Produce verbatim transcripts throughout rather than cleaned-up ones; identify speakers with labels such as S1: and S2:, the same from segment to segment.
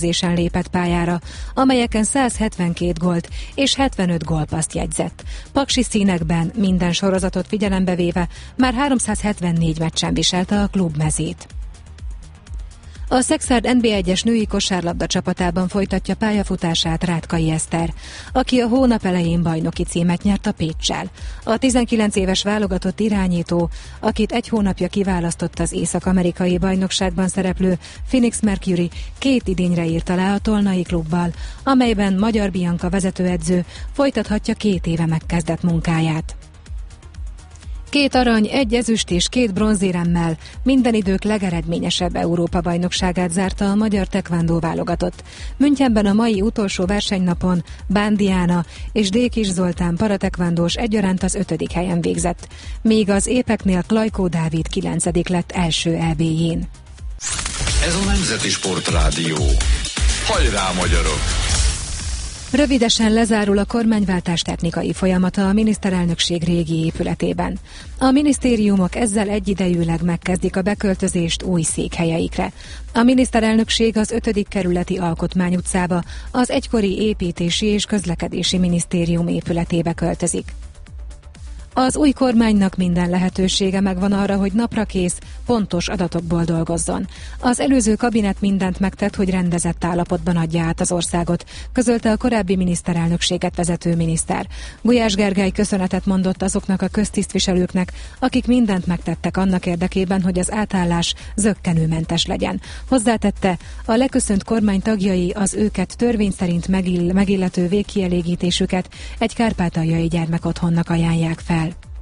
S1: lépett pályára, amelyeken száz hetvenkét gólt és hetvenöt gólpasszt jegyzett. Paksi színekben minden sorozatot figyelembe véve már háromszázhetvennégy meccsen viselte a klub mezét. A Szexárd en bé egyes női kosárlabda csapatában folytatja pályafutását Rátkai Eszter, aki a hónap elején bajnoki címet nyert a Péccsel. A tizenkilenc éves válogatott irányító, akit egy hónapja kiválasztott az észak-amerikai bajnokságban szereplő Phoenix Mercury, két idényre írt alá a tolnai klubbal, amelyben Magyar Bianca vezetőedző folytathatja két éve megkezdett munkáját. Két arany, egy ezüst és két bronzéremmel minden idők legeredményesebb Európa-bajnokságát zárta a magyar tekvándó válogatott. Münchenben a mai utolsó versenynapon Bán Diana és Dékis Zoltán paratekvándós egyaránt az ötödik helyen végzett, míg az épeknél Klajkó Dávid kilencedik lett első é bé-jén.
S2: Ez a Nemzeti Sportrádió. Hajrá, magyarok!
S1: Rövidesen lezárul a kormányváltás technikai folyamata a miniszterelnökség régi épületében. A minisztériumok ezzel egyidejűleg megkezdik a beköltözést új székhelyeikre. A miniszterelnökség az ötödik kerületi Alkotmány utcába, az egykori építési és közlekedési minisztérium épületébe költözik. Az új kormánynak minden lehetősége megvan arra, hogy naprakész, pontos adatokból dolgozzon. Az előző kabinet mindent megtett, hogy rendezett állapotban adja át az országot, közölte a korábbi miniszterelnökséget vezető miniszter. Gulyás Gergely köszönetet mondott azoknak a köztisztviselőknek, akik mindent megtettek annak érdekében, hogy az átállás zökkenőmentes legyen. Hozzátette, a leköszönt kormány tagjai az őket törvény szerint megill- megillető végkielégítésüket egy kárpátaljai gyermekotthonnak ajánlják fel.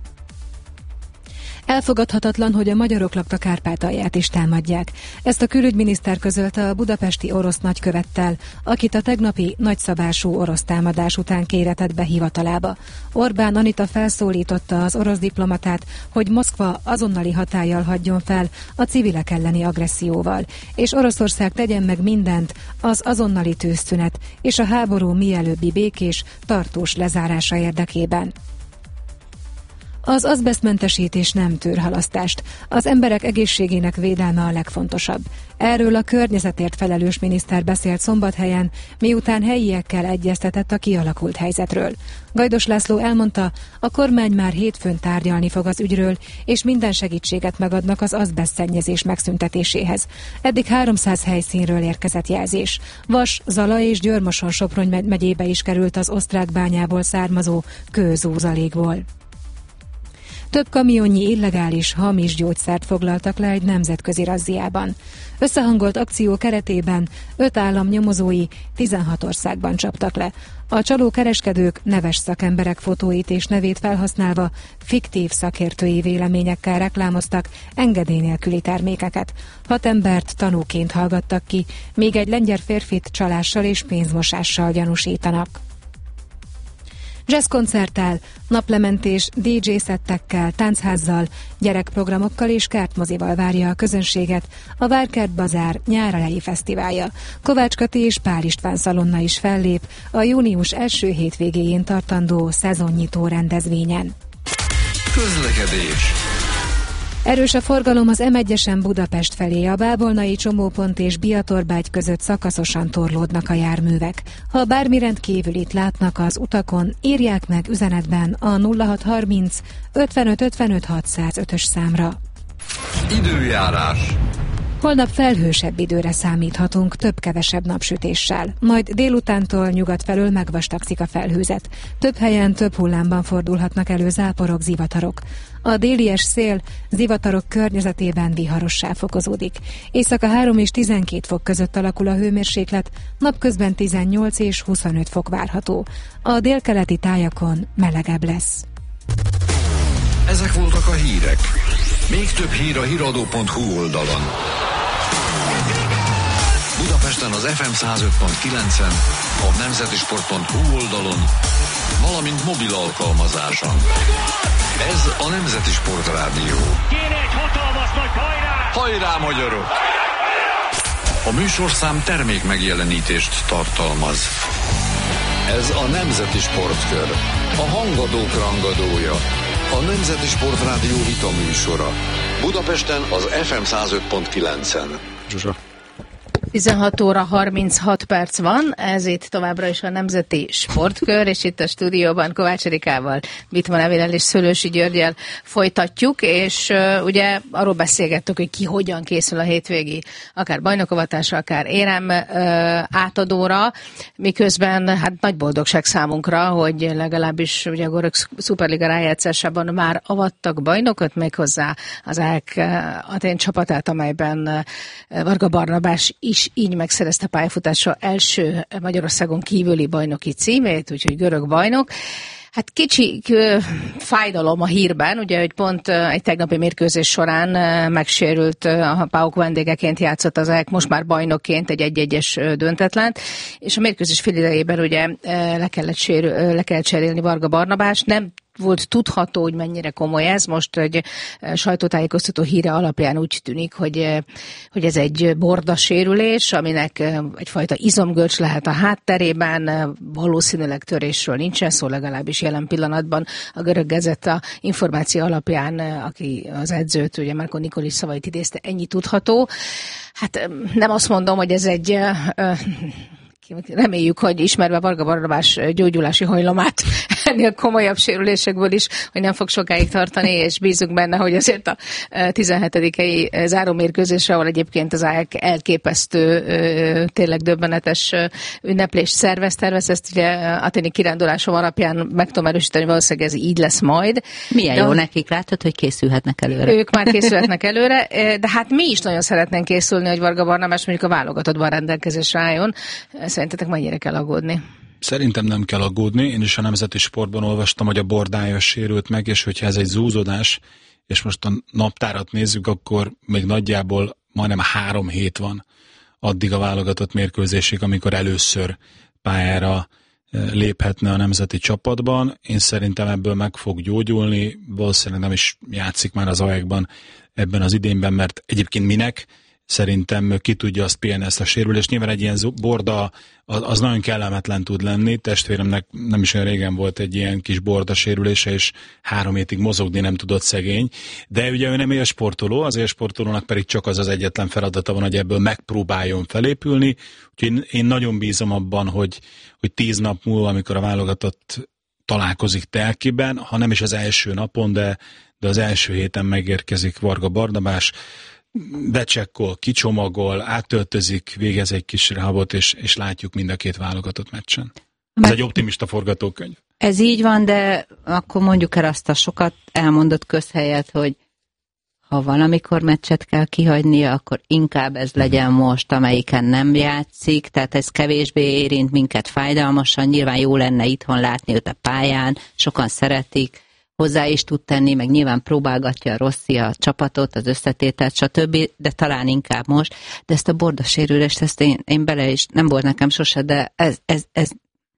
S1: Elfogadhatatlan, hogy a magyarok lakta Kárpátalját is támadják. Ezt a külügyminiszter közölte a budapesti orosz nagykövettel, akit a tegnapi nagyszabású orosz támadás után kéretett be hivatalába. Orbán Anita felszólította az orosz diplomatát, hogy Moszkva azonnali hatállyal hagyjon fel a civilek elleni agresszióval, és Oroszország tegyen meg mindent az azonnali tűzszünet és a háború mielőbbi békés, tartós lezárása érdekében. Az azbesztmentesítés nem tűr halasztást. Az emberek egészségének védelme a legfontosabb. Erről a környezetért felelős miniszter beszélt Szombathelyen, miután helyiekkel egyeztetett a kialakult helyzetről. Gajdos László elmondta, a kormány már hétfőn tárgyalni fog az ügyről, és minden segítséget megadnak az azbesztszennyezés megszüntetéséhez. Eddig háromszáz helyszínről érkezett jelzés. Vas, Zala és Győr-Moson-Soprony megyébe is került az osztrák bányából származó kőzúzalékból. Több kamionnyi illegális, hamis gyógyszert foglaltak le egy nemzetközi razziában. Összehangolt akció keretében öt állam nyomozói tizenhat országban csaptak le. A csaló kereskedők neves szakemberek fotóit és nevét felhasználva fiktív szakértői véleményekkel reklámoztak engedély nélküli termékeket. Hat embert tanúként hallgattak ki, míg egy lengyel férfit csalással és pénzmosással gyanúsítanak. Jazzkoncerttel, naplementés, dé dzsé szettekkel, táncházzal, gyerekprogramokkal és kártmozival várja a közönséget a Várkert Bazár nyáralei fesztiválja. Kovács Kati és Pál István szalonna is fellép a június első hétvégéjén tartandó szezonnyitó rendezvényen.
S2: Közlekedés.
S1: Erős a forgalom az em egyesen Budapest felé, a Bábolnai csomópont és Biatorbágy között szakaszosan torlódnak a járművek. Ha bármi rendkívülit látnak az utakon, írják meg üzenetben a nulla hat harminc ötvenöt ötvenöt hatszázötös számra.
S2: Időjárás.
S1: Holnap felhősebb időre számíthatunk, több-kevesebb napsütéssel. Majd délutántól nyugat felől megvastagszik a felhőzet. Több helyen több hullámban fordulhatnak elő záporok, zivatarok. A délies szél zivatarok környezetében viharossá fokozódik. Éjszaka három és tizenkét fok között alakul a hőmérséklet, napközben tizennyolc és huszonöt fok várható. A délkeleti tájakon melegebb lesz.
S2: Ezek voltak a hírek. Még több hír a híradó pont hu oldalon. Budapesten az ef em száz öt pont kilencen, a nemzetisport pont hu oldalon, valamint mobil alkalmazáson. Ez a Nemzeti Sportrádió.
S3: Kéne egy hatalmas nagy hajrá!
S2: Hajrá, magyarok! A műsorszám termék megjelenítést tartalmaz. Ez a Nemzeti Sportkör, a hangadók rangadója, a Nemzeti Sportrádió vitaműsora. Budapesten az ef em száz öt pont kilencen.
S4: Zsuzsa. tizenhat óra harminchat perc van, ez itt továbbra is a Nemzeti Sportkör, és itt a stúdióban Kovács Erikával, Wittmann Evillel és Szőlősi Györggyel folytatjuk, és uh, ugye arról beszélgettük, hogy ki hogyan készül a hétvégi, akár bajnokovatásra, akár érem uh, átadóra, miközben hát nagy boldogság számunkra, hogy legalábbis ugye a görög szuperliga rájátszásában már avattak bajnokot, méghozzá az á e ká Atén csapatát, amelyben Varga Barnabás is így megszerezte pályafutása első Magyarországon kívüli bajnoki címét, úgyhogy görög bajnok. Hát kicsi fájdalom a hírben, ugye, hogy pont egy tegnapi mérkőzés során megsérült, a PAOK vendégeként játszott az á e ká, most már bajnokként egy egy-egyes döntetlent, és a mérkőzés fél idejében ugye le kellett, sérül, le kellett cserélni Varga Barnabást, nem volt tudható, hogy mennyire komoly ez. Most egy sajtótájékoztató híre alapján úgy tűnik, hogy, hogy ez egy bordasérülés, aminek egyfajta izomgörcs lehet a hátterében, valószínűleg törésről nincsen szó, legalábbis jelen pillanatban a Görög Gazetta információ alapján, aki az edzőt, ugye Marko Nikolic szavait idézte, ennyi tudható. Hát nem azt mondom, hogy ez egy... Reméljük, hogy ismerve Varga Barnabás gyógyulási hajlamát ennél komolyabb sérülésekből is, hogy nem fog sokáig tartani, és bízunk benne, hogy azért a tizenhetedikei zárómérkőzésre, ahol egyébként az á e ká elképesztő, tényleg döbbenetes ünneplést szervez, tervez, ezt ugye aténi kirándulásom alapján meg tudom erősíteni, valószínűleg ez így lesz majd.
S5: Milyen de jó nekik, látod, hogy készülhetnek előre.
S4: Ők már készülhetnek előre, de hát mi is nagyon szeretnénk készülni, hogy Varga Barnabás mondjuk a válogatottban rendelkezésre álljon. Szerintetek mennyire kell aggódni?
S6: Szerintem nem kell aggódni. Én is a Nemzeti Sportban olvastam, hogy a bordája sérült meg, és hogyha ez egy zúzódás, és most a naptárat nézzük, akkor még nagyjából majdnem három hét van addig a válogatott mérkőzésig, amikor először pályára léphetne a nemzeti csapatban. Én szerintem ebből meg fog gyógyulni, valószínűleg nem is játszik már az á é ká-ban ebben az idényben, mert egyébként minek? Szerintem ki tudja azt pihenni ezt a sérülést. Nyilván egy ilyen borda, az nagyon kellemetlen tud lenni. Testvéremnek nem is olyan régen volt egy ilyen kis borda sérülése, és három hétig mozogni nem tudott szegény. De ugye ő nem élsportoló, az élsportolónak pedig csak az az egyetlen feladata van, hogy ebből megpróbáljon felépülni. Úgyhogy én nagyon bízom abban, hogy, hogy tíz nap múlva, amikor a válogatott találkozik Telkiben, ha nem is az első napon, de, de az első héten megérkezik Varga Barnabás, becsekkol, kicsomagol, áttöltözik, végez egy kis rehabot, és, és látjuk mind a két válogatott meccsen. Ez Mert egy optimista forgatókönyv.
S5: Ez így van, de akkor mondjuk el azt a sokat elmondott közhelyet, hogy ha valamikor meccset kell kihagynia, akkor inkább ez legyen most, amelyiken nem játszik, tehát ez kevésbé érint minket fájdalmasan, nyilván jó lenne itthon látni őt a pályán, sokan szeretik, hozzá is tud tenni, meg nyilván próbálgatja a Rossi a csapatot, az összetételt, stb., de talán inkább most. De ezt a bordasérülést, ezt én, én bele is, nem volt nekem sose, de ez, ez, ez,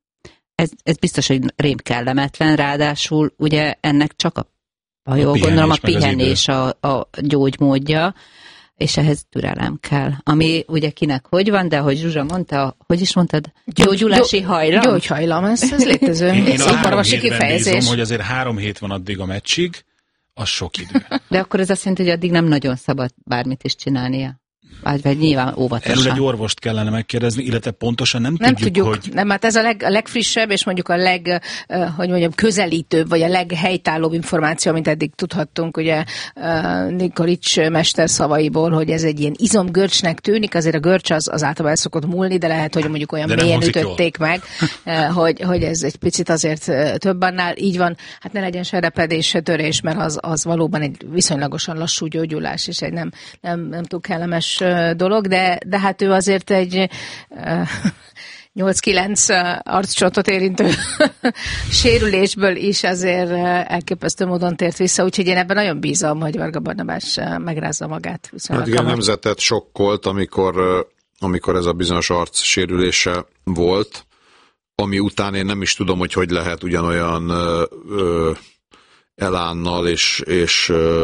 S5: ez, ez biztos, hogy rém kellemetlen, ráadásul ugye ennek csak a, a jól gondolom, a pihenés a, a gyógymódja, és ehhez türelem kell. Ami ugye kinek hogy van, de ahogy Zsuzsa mondta, hogy is mondtad? Gyógyulási Gyó, hajlam?
S4: Gyógyhajlam, ez, ez létező.
S6: Én, én a három hétben bízom, hogy azért három hét van addig a meccsig, az sok idő.
S5: De akkor ez azt jelenti, hogy addig nem nagyon szabad bármit is csinálnia. Vagy, vagy nyilván óvatosan.
S6: Erről egy orvost kellene megkérdezni, illetve pontosan nem,
S4: nem
S6: tudjuk,
S4: tudjuk, hogy... Nem, hát ez a, leg, a legfrissebb, és mondjuk a leg, uh, hogy mondjam, közelítőbb, vagy a leghelytállóbb információ, amit eddig tudhattunk, ugye uh, Nikolic mester szavaiból, hogy ez egy ilyen izomgörcsnek tűnik, azért a görcs az, az általában el szokott múlni, de lehet, hogy mondjuk olyan mélyen ütötték jól meg, uh, hogy, hogy ez egy picit azért uh, több annál. Így van, hát ne legyen se repedés, se törés, mert az, az valóban egy viszonylagosan lassú gyógyulás, és egy nem, nem, nem túl kellemes dolog, de, de hát ő azért egy uh, nyolc-kilenc arccsontot érintő sérülésből is azért elképesztő módon tért vissza, úgyhogy én ebben nagyon bízom, hogy Varga Barnabás megrázza magát.
S7: Hát igen, a nemzetet sokkolt, amikor, amikor ez a bizonyos arc sérülése volt, ami után én nem is tudom, hogy hogy lehet ugyanolyan ö, ö, elánnal és, és ö,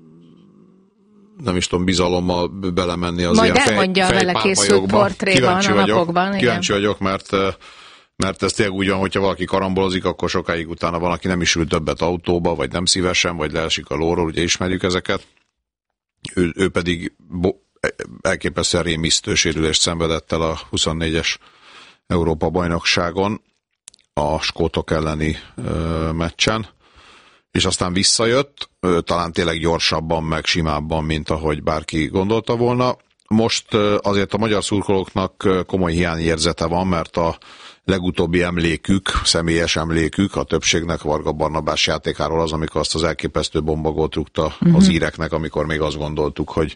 S7: nem is tudom, bizalommal belemenni az
S4: Majd
S7: ilyen
S4: elmondja
S7: fej,
S4: a vele készült portréban a napokban.
S7: Kíváncsi vagyok, mert, mert ez tényleg úgy van, hogyha valaki karambolozik, akkor sokáig utána van, aki nem is ül többet autóba, vagy nem szívesen, vagy leesik a lóról, ugye ismerjük ezeket. Ő, ő pedig bo- elképesztően rémisztő sérülést szenvedett el a huszonnégyes Európa-bajnokságon a skótok elleni meccsen, és aztán visszajött, talán tényleg gyorsabban, meg simábban, mint ahogy bárki gondolta volna. Most azért a magyar szurkolóknak komoly hiányérzete van, mert a legutóbbi emlékük, személyes emlékük a többségnek Varga Barnabás játékáról az, amikor azt az elképesztő bombagót rúgta uh-huh. az íreknek, amikor még azt gondoltuk, hogy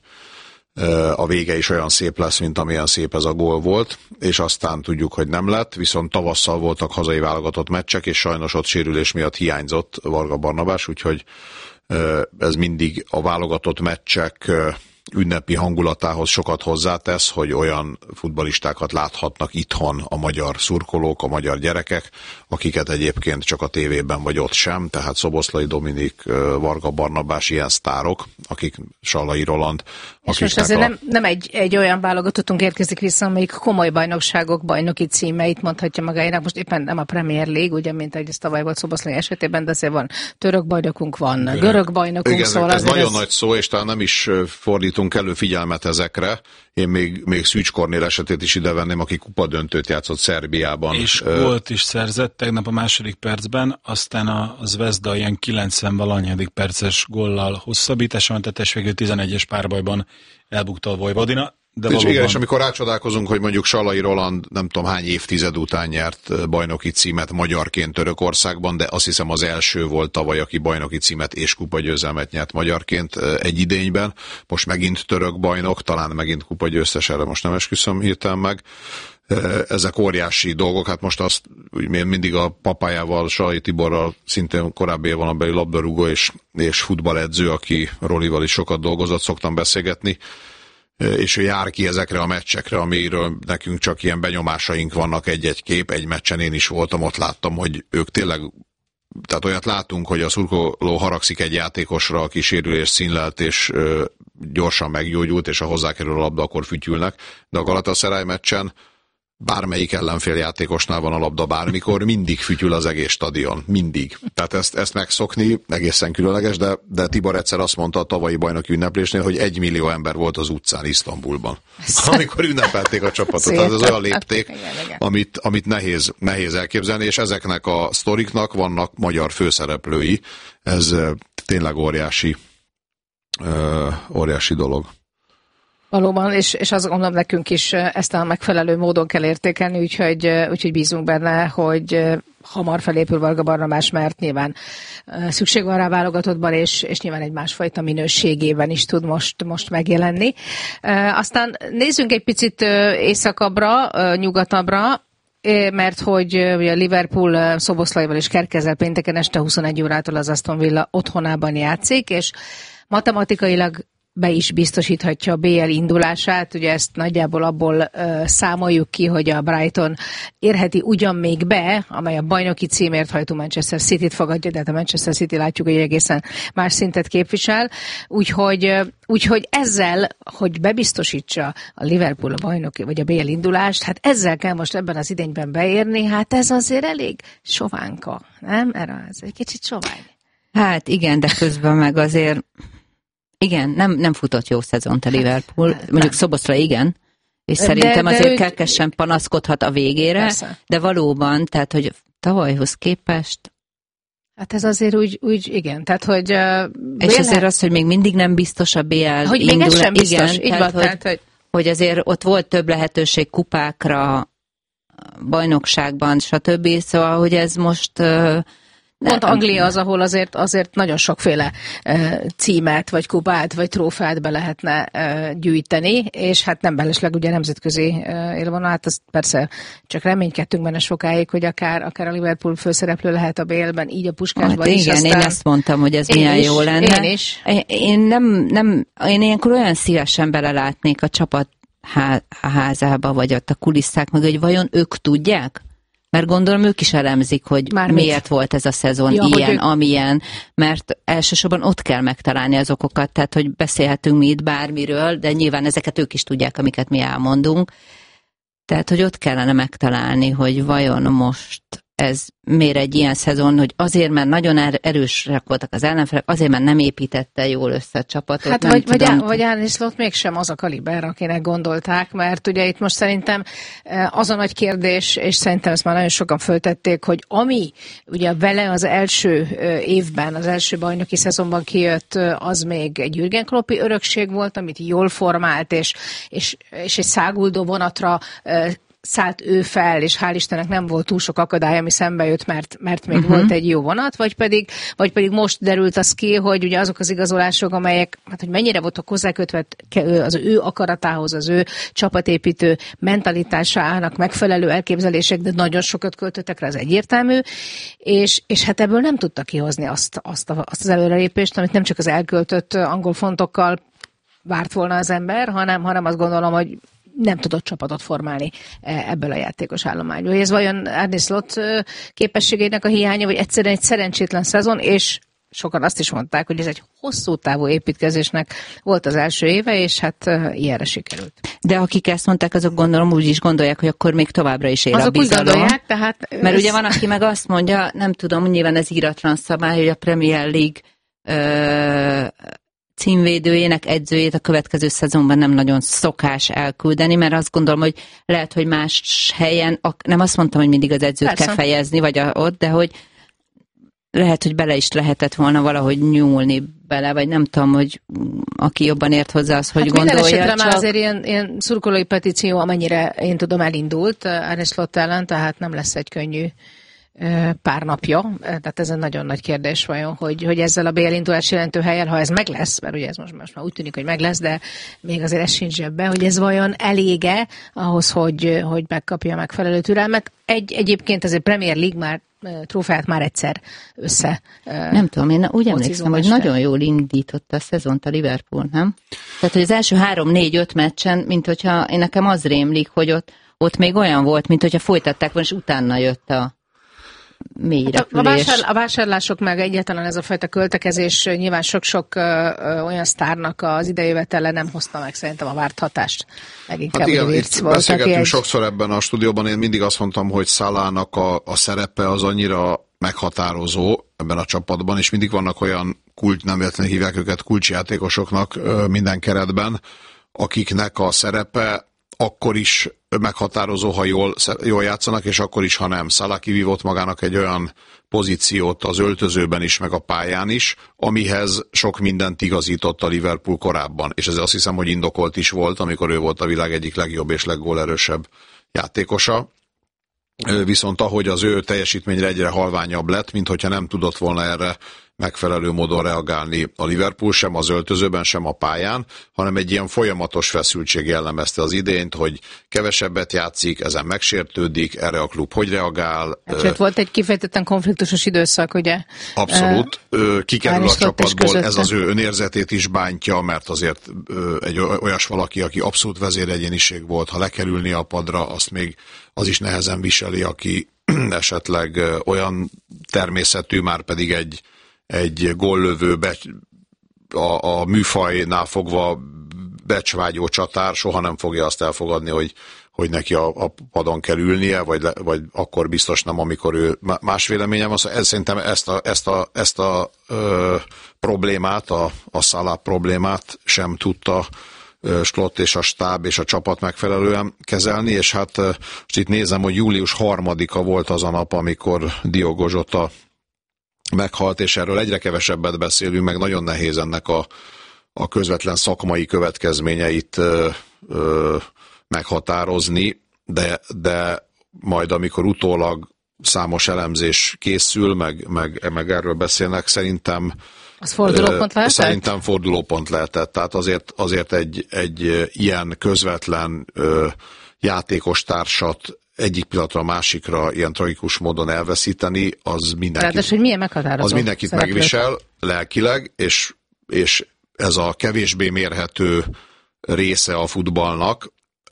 S7: a vége is olyan szép lesz, mint amilyen szép ez a gól volt, és aztán tudjuk, hogy nem lett, viszont tavasszal voltak hazai válogatott meccsek, és sajnos ott sérülés miatt hiányzott Varga Barnabás, úgyhogy ez mindig a válogatott meccsek ünnepi hangulatához sokat hozzátesz, hogy olyan futballistákat láthatnak itthon a magyar szurkolók, a magyar gyerekek, akiket egyébként csak a tévében vagy ott sem, tehát Szoboszlai Dominik, Varga Barnabás, ilyen sztárok, akik Sallai Roland.
S4: És most azért a... nem, nem egy, egy olyan válogatottunk érkezik vissza, amelyik komoly bajnokságok bajnoki címeit mondhatja magáénak. Most éppen nem a Premier League, ugye, mint ahogy ez tavaly volt Szoboszlai esetében, de azért van török bajnokunk, van görög, görög bajnokunk.
S7: Igen,
S4: szóval
S7: ez nagyon
S4: ez...
S7: nagy szó, és talán nem is fordítunk elő figyelmet ezekre. Én még, még Szűcs Kornél esetét is idevenném, aki kupadöntőt játszott Szerbiában.
S6: És gólt is szerzett tegnap a második percben, aztán a Zvezda ilyen kilencven-valanyadik perces góllal hosszabbításra ment, tehát végül tizenegyes párbajban elbukta a Vojvodina. De valóban...
S7: Igen, és amikor rácsodálkozunk, hogy mondjuk Sallai Roland nem tudom hány évtized után nyert bajnoki címet magyarként Törökországban, de azt hiszem az első volt tavaly, aki bajnoki címet és kupagyőzelmet nyert magyarként egy idényben. Most megint török bajnok, talán megint kupagyőztes, erre most nem esküszöm hirtelen meg. Ezek óriási dolgok, hát most azt mindig a papájával, Sallai Tiborral, szintén korábbi évonabeli labdarúgó és, és futballedző, aki Rolival is sokat dolgozott, szoktam beszélgetni, és ő jár ki ezekre a meccsekre, amiről nekünk csak ilyen benyomásaink vannak, egy-egy kép, egy meccsen én is voltam, ott láttam, hogy ők tényleg, tehát olyat látunk, hogy a szurkoló haragszik egy játékosra, aki sérülés színlelt, és ö, gyorsan meggyógyult, és ha hozzákerül a labda, akkor fütyülnek, de a Galatasaray meccsen bármelyik ellenfél játékosnál van a labda bármikor, mindig fütyül az egész stadion. Mindig. Tehát ezt, ezt megszokni egészen különleges, de, de Tibor egyszer azt mondta a tavalyi bajnoki ünneplésnél, hogy egy millió ember volt az utcán Isztambulban. Amikor ünnepelték a csapatot. Tehát ez olyan lépték, amit, amit nehéz, nehéz elképzelni, és ezeknek a sztoriknak vannak magyar főszereplői. Ez tényleg óriási, ö, óriási dolog.
S4: Valóban, és, és azt gondolom, nekünk is ezt a megfelelő módon kell értékelni, úgyhogy, úgyhogy bízunk benne, hogy hamar felépül Varga Barnabás, mert nyilván szükség van rá válogatottban, és, és nyilván egy másfajta minőségében is tud most, most megjelenni. Aztán nézzünk egy picit északabbra, nyugatabbra, mert hogy ugye Liverpool Szoboszlaival és Kerkezzel pénteken este huszonegy órától az Aston Villa otthonában játszik, és matematikailag be is biztosíthatja a bé el indulását, ugye ezt nagyjából abból ö, számoljuk ki, hogy a Brighton érheti ugyan még be, amely a bajnoki címért hajtó Manchester Cityt fogadja, de hát a Manchester City látjuk, hogy egészen más szintet képvisel, úgyhogy, úgyhogy ezzel, hogy bebiztosítsa a Liverpool a bajnoki, vagy a bé el indulást, hát ezzel kell most ebben az idényben beérni, hát ez azért elég sovánka, nem? Erre ez egy kicsit sovány.
S5: Hát igen, de közben meg azért igen, nem, nem futott jó szezont a Liverpool, hát, mondjuk Szoboszlai igen, és de, szerintem de azért Kerkesen panaszkodhat a végére, persze. De valóban, tehát, hogy tavalyhoz képest...
S4: Hát ez azért úgy, úgy igen, tehát, hogy... Uh,
S5: és véle... azért az, hogy még mindig nem biztos a bé el
S4: hogy indul, még ez sem biztos, igen, így tehát, van,
S5: hogy, hogy... hogy azért ott volt több lehetőség kupákra, bajnokságban, stb. Szóval, hogy ez most... Uh,
S4: Pont Anglia az, ahol azért, azért nagyon sokféle uh, címet, vagy kupát, vagy trófeát be lehetne uh, gyűjteni, és hát nem belesleg ugye nemzetközi uh, élvonal, hát azt persze csak reménykedtünk benne sokáig, hogy akár, akár a Liverpool főszereplő lehet a bé el-ben, így a Puskásban
S5: hát
S4: is.
S5: Igen,
S4: aztán...
S5: én ezt mondtam, hogy ez milyen
S4: is,
S5: jó lenne.
S4: Én is.
S5: Én, nem, nem, én ilyenkor olyan szívesen belelátnék a csapat há, a házába, vagy ott a kulisszák meg, hogy vajon ők tudják? Mert gondolom ők is elemzik, hogy Már miért mit? volt ez a szezon ja, ilyen, ők... amilyen, mert elsősorban ott kell megtalálni az okokat, tehát hogy beszélhetünk mi itt bármiről, de nyilván ezeket ők is tudják, amiket mi elmondunk. Tehát, hogy ott kellene megtalálni, hogy vajon most ez miért egy ilyen szezon, hogy azért, mert nagyon erősek voltak az ellenfelek, azért, mert nem építette jól össze a csapatot.
S4: Hát
S5: nem
S4: vagy,
S5: tudom.
S4: vagy, vagy Arne Slot mégsem az a kaliber, akinek gondolták, mert ugye itt most szerintem az a nagy kérdés, és szerintem ezt már nagyon sokan föltették, hogy ami ugye vele az első évben, az első bajnoki szezonban kijött, az még egy Jürgen Kloppi örökség volt, amit jól formált, és, és, és egy száguldó vonatra szállt ő fel, és hál' Istennek nem volt túl sok akadály, ami szembe jött, mert, mert még uh-huh. volt egy jó vonat, vagy pedig, vagy pedig most derült az ki, hogy ugye azok az igazolások, amelyek, hát hogy mennyire voltak hozzákötve az ő akaratához, az ő csapatépítő mentalitásának megfelelő elképzelések, de nagyon sokat költöttek rá, az egyértelmű, és, és hát ebből nem tudta kihozni azt, azt, a, azt az előrelépést, amit nem csak az elköltött angol fontokkal várt volna az ember, hanem, hanem azt gondolom, hogy nem tudott csapatot formálni ebből a játékos állományból. Ez vajon Arne Slot képességeinek a hiánya, vagy egyszerűen egy szerencsétlen szezon, és sokan azt is mondták, hogy ez egy hosszú távú építkezésnek volt az első éve, és hát ilyenre sikerült.
S5: De akik ezt mondták, azok gondolom úgy is gondolják, hogy akkor még továbbra is él
S4: azok
S5: a bizalom.
S4: Azok úgy gondolják, tehát...
S5: Mert
S4: ez...
S5: ugye van, aki meg azt mondja, nem tudom, nyilván ez íratlan szabály, hogy a Premier League ö, címvédőjének edzőjét a következő szezonban nem nagyon szokás elküldeni, mert azt gondolom, hogy lehet, hogy más helyen, nem azt mondtam, hogy mindig az edzőt Persze. kell fejezni, vagy a, ott, de hogy lehet, hogy bele is lehetett volna valahogy nyúlni bele, vagy nem tudom, hogy aki jobban ért hozzá, az, hogy hát gondolja.
S4: Minden esetre
S5: csak...
S4: már azért ilyen, ilyen szurkolói petíció, amennyire én tudom, elindult Arne Slot ellen, tehát nem lesz egy könnyű pár napja, tehát ez egy nagyon nagy kérdés vajon, hogy, hogy ezzel a bé el indulás jelentő helyen, ha ez meg lesz, mert ugye ez most, most már úgy tűnik, hogy meg lesz, de még azért ez sincs ebben, hogy ez vajon elége ahhoz, hogy, hogy megkapja a megfelelő türelmet. Egy, egyébként azért Premier League már trófeát már egyszer össze.
S5: Nem tudom, én úgy emlékszem, hogy nagyon jól indította a szezont a Liverpool, nem? Tehát, hogy az első három, négy, öt meccsen, mint hogyha én nekem az rémlik, hogy ott, ott még olyan volt, mint hogyha folytatták volna, és utána jött a Hát
S4: a, vásárl, a vásárlások meg egyáltalán ez a fajta költekezés nyilván sok-sok ö, ö, olyan sztárnak az idejövetele nem hozta meg szerintem a várt hatást. Leginkább
S7: hát igen, itt
S4: volt,
S7: beszélgettünk
S4: egy...
S7: sokszor ebben a stúdióban, én mindig azt mondtam, hogy Salahnak a, a szerepe az annyira meghatározó ebben a csapatban, és mindig vannak olyan kulcs, nem véletlenül hívják őket kulcsjátékosoknak ö, minden keretben, akiknek a szerepe akkor is meghatározó, ha jól, jól játszanak, és akkor is, ha nem. Salah kivívott magának egy olyan pozíciót az öltözőben is, meg a pályán is, amihez sok mindent igazított a Liverpool korábban. És ez azt hiszem, hogy indokolt is volt, amikor ő volt a világ egyik legjobb és leggólerősebb játékosa. Viszont ahogy az ő teljesítményre egyre halványabb lett, mint hogyha nem tudott volna erre megfelelő módon reagálni a Liverpool, sem az öltözőben, sem a pályán, hanem egy ilyen folyamatos feszültség jellemezte az idényt, hogy kevesebbet játszik, ezen megsértődik, erre a klub hogy reagál.
S4: Hát, volt egy kifejezetten konfliktusos időszak, ugye?
S7: Abszolút. Kikerül a csapatból, ez az ő önérzetét is bántja, mert azért egy olyas valaki, aki abszolút vezéregyéniség volt, ha lekerülni a padra, azt még az is nehezen viseli, aki esetleg olyan természetű, már pedig egy egy góllövő, be, a, a műfajnál fogva becsvágyó csatár soha nem fogja azt elfogadni, hogy, hogy neki a, a padon kell ülnie, vagy, le, vagy akkor biztos nem, amikor ő más véleményem van. Ez, szerintem ezt a, ezt a, ezt a ö, problémát, a, a Salah problémát sem tudta ö, Slot és a stáb és a csapat megfelelően kezelni, és hát ö, most itt nézem, hogy július harmadika volt az a nap, amikor Diogo Jota meghalt, és erről egyre kevesebbet beszélünk, meg nagyon nehéz ennek a, a közvetlen szakmai következményeit ö, ö, meghatározni, de, de majd amikor utólag számos elemzés készül, meg, meg, meg erről beszélnek, szerintem
S4: az fordulópont lehetett?
S7: Szerintem fordulópont lehetett. Tehát azért, azért egy, egy ilyen közvetlen ö, játékos társat egyik pillanatra a másikra ilyen tragikus módon elveszíteni, az mindenkit,
S4: hogy milyen meghatározó
S7: az mindenkit megvisel lelkileg, és, és ez a kevésbé mérhető része a futballnak,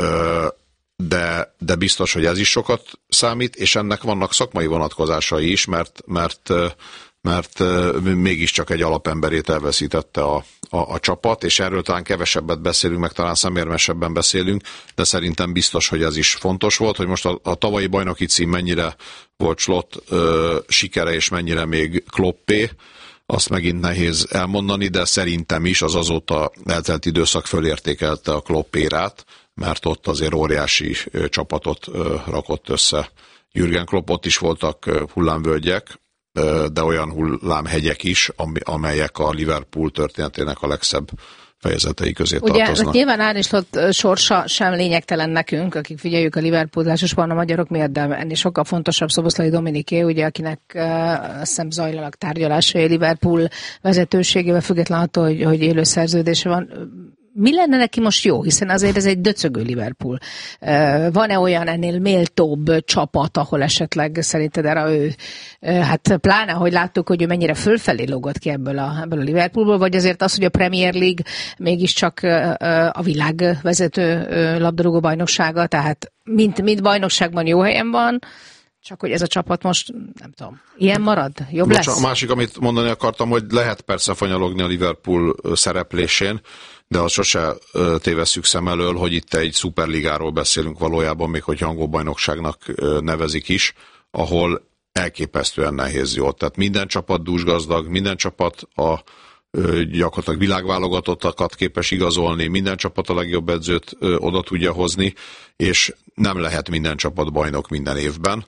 S7: de, de biztos, hogy ez is sokat számít, és ennek vannak szakmai vonatkozásai is, mert, mert, mert mégiscsak egy alapemberét elveszítette a, a, a csapat, és erről talán kevesebbet beszélünk, meg talán szemérmesebben beszélünk, de szerintem biztos, hogy ez is fontos volt, hogy most a, a tavalyi bajnoki cím mennyire volt Slot ö, sikere, és mennyire még Kloppé, azt megint nehéz elmondani, de szerintem is az azóta eltelt időszak fölértékelte a Klopp-érát, mert ott azért óriási ö, csapatot ö, rakott össze Jürgen Klopp, ott is voltak ö, hullámvölgyek, de olyan hullámhegyek is, amelyek a Liverpool történetének a legszebb fejezetei közé
S4: ugye,
S7: tartoznak.
S4: Ugye nyilván Arne Slot sorsa sem lényegtelen nekünk, akik figyeljük a Liverpool, elsősorban a magyarok miatt, de ennél sokkal fontosabb Szoboszlai Dominiké, ugye, akinek uh, azt hiszem zajlanak tárgyalásai a Liverpool vezetőségével, független attól, hogy, hogy élő szerződése van. Mi lenne neki most jó, hiszen azért ez egy döcögő Liverpool. Van-e olyan ennél méltóbb csapat, ahol esetleg szerinted erre ő, hát pláne, hogy láttuk, hogy ő mennyire fölfelé lógott ki ebből a, ebből a Liverpoolból, vagy azért az, hogy a Premier League mégiscsak a világ vezető labdarúgó bajnoksága, tehát mint, mint bajnokságban jó helyen van, csak hogy ez a csapat most, nem tudom, ilyen marad? Jobb
S7: Bocs,
S4: lesz?
S7: A másik, amit mondani akartam, hogy lehet persze fanyalogni a Liverpool szereplésén, de azt sose tévesszük szem elől, hogy itt egy szuperligáról beszélünk valójában, még hogy angol bajnokságnak nevezik is, ahol elképesztően nehéz jó. Tehát minden csapat dúsgazdag, minden csapat a gyakorlatilag világválogatottakat képes igazolni, minden csapat a legjobb edzőt oda tudja hozni, és nem lehet minden csapat bajnok minden évben.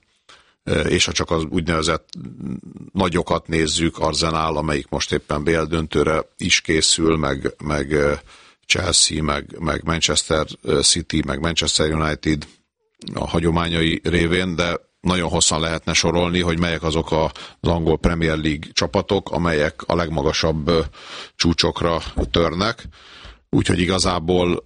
S7: És ha csak az úgynevezett nagyokat nézzük, Arsenal, amelyik most éppen bé el döntőre is készül, meg, meg Chelsea, meg, meg Manchester City, meg Manchester United a hagyományai révén, de nagyon hosszan lehetne sorolni, hogy melyek azok az angol Premier League csapatok, amelyek a legmagasabb csúcsokra törnek. Úgyhogy igazából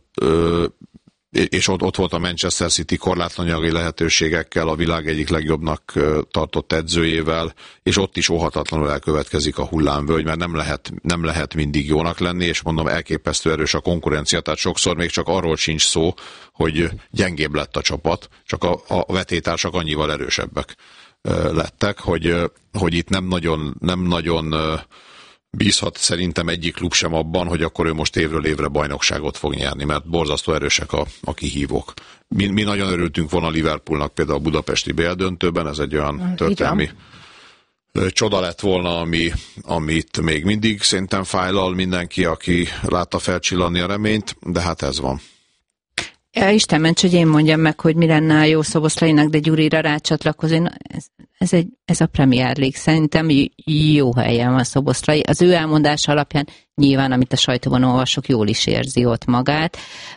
S7: és ott, ott volt a Manchester City korlátlan anyagi lehetőségekkel, a világ egyik legjobbnak tartott edzőjével, és ott is óhatatlanul elkövetkezik a hullámvölgy, mert nem lehet, nem lehet mindig jónak lenni, és mondom, elképesztő erős a konkurencia, tehát sokszor még csak arról sincs szó, hogy gyengébb lett a csapat, csak a, a vetétársak annyival erősebbek lettek, hogy, hogy itt nem nagyon, nem nagyon bízhat szerintem egyik klub sem abban, hogy akkor ő most évről évre bajnokságot fog nyerni, mert borzasztó erősek a, a kihívók. Mi, mi nagyon örültünk volna Liverpoolnak például a budapesti bé el döntőben, ez egy olyan történelmi csoda lett volna, ami, amit még mindig szerintem fájlal mindenki, aki látta felcsillanni a reményt, de hát ez van.
S5: Ja, Isten ments, hogy én mondjam meg, hogy mi lenne a jó Szoboszlainak, de Gyurira rácsatlakozni. Ez, ez, egy, ez a Premier League. Szerintem jó helyen van Szoboszlai. Az ő elmondása alapján nyilván, amit a sajtóban olvasok, jól is érzi ott magát.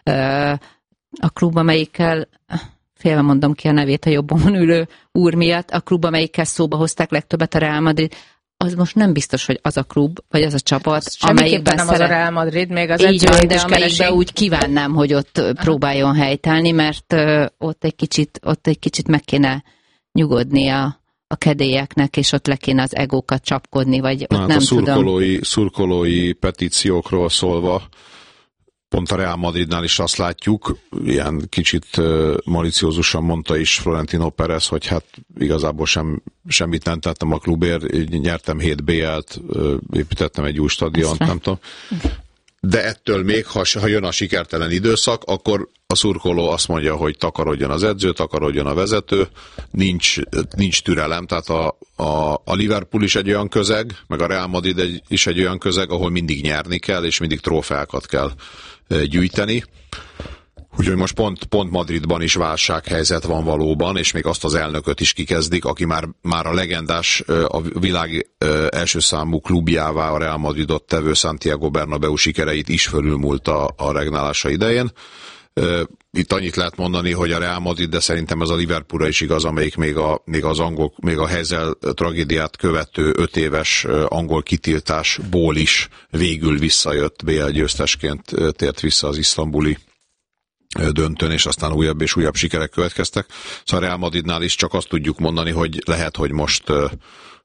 S5: A klub, amelyikkel, félve mondom ki a nevét a jobban ülő úr miatt, a klub, amelyikkel szóba hozták legtöbbet a Real Madrid, az most nem biztos, hogy az a klub, vagy az a csapat,
S4: amelyikben nem szeret... az a Real Madrid, még az edzőjét is
S5: keresi. Úgy kívánnám, hogy ott Aha. próbáljon helytállni, mert uh, ott, egy kicsit, ott egy kicsit meg kéne nyugodni a, a kedélyeknek, és ott le kéne az egókat csapkodni, vagy ott
S7: hát
S5: nem
S7: a szurkolói,
S5: tudom.
S7: szurkolói petíciókról szólva, pont a Real Madridnál is azt látjuk, ilyen kicsit uh, maliciózusan mondta is Florentino Pérez, hogy hát igazából sem, semmit nem tettem a klubért, nyertem hét bé el-t, uh, építettem egy új stadiont, nem tudom. De ettől még, ha, ha jön a sikertelen időszak, akkor a szurkoló azt mondja, hogy takarodjon az edző, takarodjon a vezető, nincs, nincs türelem, tehát a, a, a Liverpool is egy olyan közeg, meg a Real Madrid egy, is egy olyan közeg, ahol mindig nyerni kell, és mindig trófeákat kell gyűjteni. Úgyhogy most pont, pont Madridban is válsághelyzet van valóban, és még azt az elnököt is kikezdik, aki már, már a legendás, a világ első számú klubjává a Real Madridot tevő Santiago Bernabéu sikereit is fölülmúlta a regnálása idején. Itt annyit lehet mondani, hogy a Real Madrid, de szerintem ez a Liverpoolra is igaz, amelyik még a, még az angol, még a Heysel tragédiát követő öt éves angol kitiltásból is végül visszajött, bé el győztesként tért vissza az isztambuli döntőn, és aztán újabb és újabb sikerek következtek. Szóval a Real Madridnál is csak azt tudjuk mondani, hogy lehet, hogy most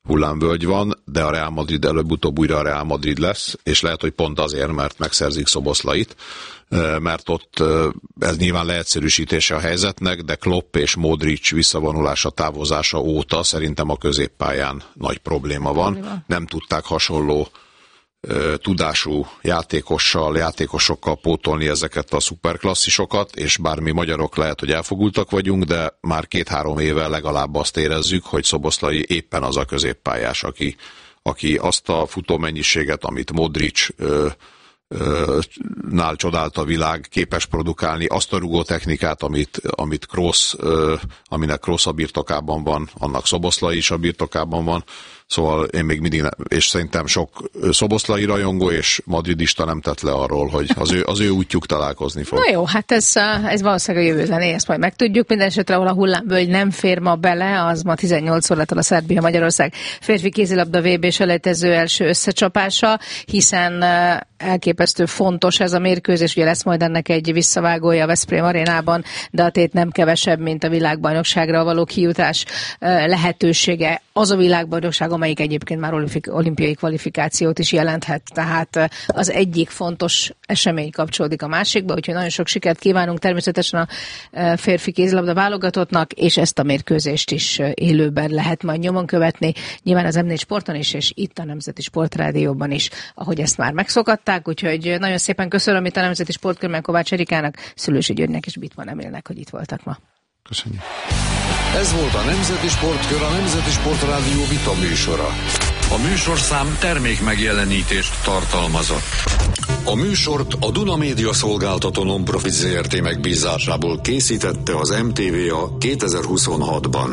S7: hullámvölgy van, de a Real Madrid előbb-utóbb újra a Real Madrid lesz, és lehet, hogy pont azért, mert megszerzik Szoboszlait, mert ott ez nyilván leegyszerűsítése a helyzetnek, de Klopp és Modric visszavonulása, távozása óta szerintem a középpályán nagy probléma van. Nem tudták hasonló tudású játékossal, játékosokkal pótolni ezeket a szuperklasszisokat, és bár mi magyarok lehet, hogy elfogultak vagyunk, de már két-három éve legalább azt érezzük, hogy Szoboszlai éppen az a középpályás, aki, aki azt a futómennyiséget, amit Modric ö, ö, nál csodált a világ, képes produkálni, azt a rugótechnikát, amit, amit Kroos, ö, aminek Kroos a birtokában van, annak Szoboszlai is a birtokában van. Szóval én még mindig, ne, és szerintem sok szoboszlai rajongó és madridista nem tett le arról, hogy az ő, az ő útjuk találkozni fog.
S4: Na jó, hát ez, ez valószínűleg a jövő zené, ezt majd megtudjuk. Mindenesetre, ahol a hullámvölgy nem fér ma bele, az ma tizennyolc órától a Szerbia-Magyarország férfi kézilabda vé bé selejtező első összecsapása, hiszen elképesztő fontos ez a mérkőzés, ugye lesz majd ennek egy visszavágója a Veszprém arénában, de a tét nem kevesebb, mint a világbajnokságra való kijutás lehetősége. Az a világbajnokság, amelyik egyébként már olimpiai kvalifikációt is jelenthet, tehát az egyik fontos esemény kapcsolódik a másikba, úgyhogy nagyon sok sikert kívánunk természetesen a férfi kézilabda válogatottnak, és ezt a mérkőzést is élőben lehet majd nyomon követni, nyilván az em négy Sporton is, és itt a Nemzeti Sportrádióban is, ahogy ezt már megszokatták, úgyhogy nagyon szépen köszönöm itt a Nemzeti Sportkörben Kovács Erikának, Szülősi Györgynek és Bitman Emilnek, hogy itt voltak ma.
S7: Köszönjük.
S2: Ez volt a Nemzeti Sportkör, a Nemzeti Sportrádió vita műsora. A műsorszám termék megjelenítést tartalmazott. A műsort a Duna Média Szolgáltató Non-Profit zé er té megbízásából készítette az em té vé a kétezer-huszonhatban.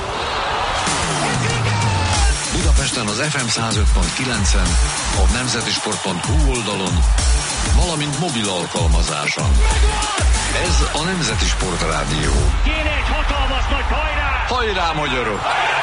S2: Budapesten az ef em száz öt pont kilencen, a nemzetisport pont hu oldalon, valamint mobil alkalmazáson. Ez a Nemzeti Sportrádió.
S3: Kéne egy hatalmas nagy hajrá!
S2: Hajrá, magyarok!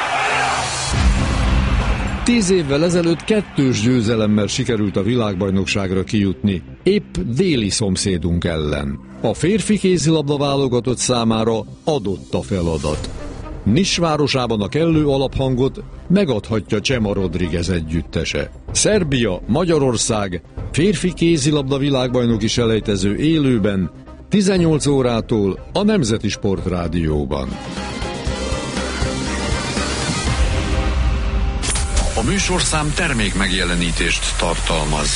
S8: Tíz évvel ezelőtt kettős győzelemmel sikerült a világbajnokságra kijutni, épp déli szomszédunk ellen. A férfi kézilabda válogatott számára adott a feladat. Nice városában a kellő alaphangot megadhatja Chema Rodriguez együttese. Szerbia, Magyarország, férfi kézilabda világbajnoki selejtező élőben, tizennyolc órától a Nemzeti Sportrádióban.
S2: A műsorszám termék megjelenítést tartalmaz.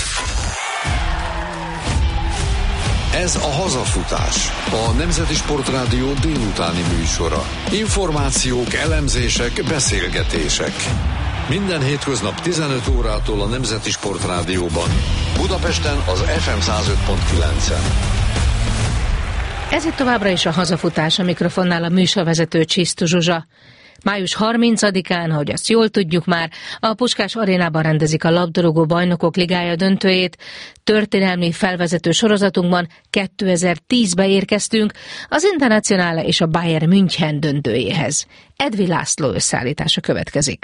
S2: Ez a Hazafutás, a Nemzeti Sportrádió délutáni műsora. Információk, elemzések, beszélgetések. Minden hétköznap tizenöt órától a Nemzeti Sportrádióban. Budapesten az ef em száz öt pont kilencen.
S4: Ez itt továbbra is a Hazafutás, a mikrofonnál a műsorvezető Csisztu Zsuzsa. május harmincadikán, ahogy azt jól tudjuk már, a Puskás Arénában rendezik a labdarúgó bajnokok ligája döntőjét. Történelmi felvezető sorozatunkban kétezer-tízbe érkeztünk az Internacionále és a Bayern München döntőjéhez. Edvi László összeállítása következik.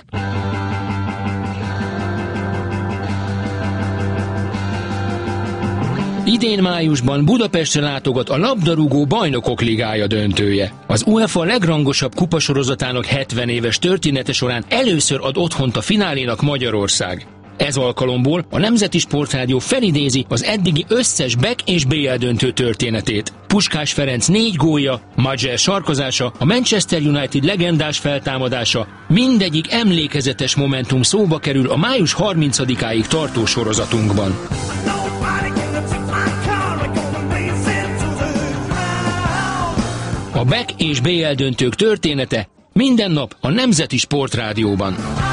S9: Idén májusban Budapestre látogat a labdarúgó bajnokok ligája döntője. Az UEFA legrangosabb kupasorozatának hetven éves története során először ad otthont a finálénak Magyarország. Ez alkalomból a Nemzeti Sportrádió felidézi az eddigi összes Back és bé el döntő történetét. Puskás Ferenc négy gólja, Majer sarkozása, a Manchester United legendás feltámadása, mindegyik emlékezetes momentum szóba kerül a május harmincadikáig tartó sorozatunkban. A Back és bé el döntők története minden nap a Nemzeti Sportrádióban.